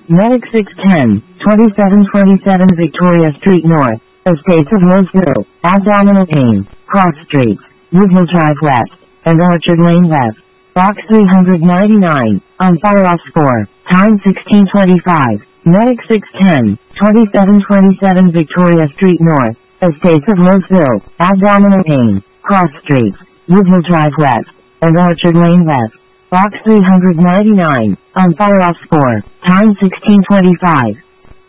Medic 610, 2727 Victoria Street North, Estates of Roseville, abdominal pain, cross streets, Woodhill Drive West, and Orchard Lane West. Box 399, on fire off score, time 1625. Medic 610, 2727 Victoria Street North, Estates of Roseville, abdominal pain, cross streets, Woodhill Drive West, and Orchard Lane West. Box 399, on fire off score, time 1625.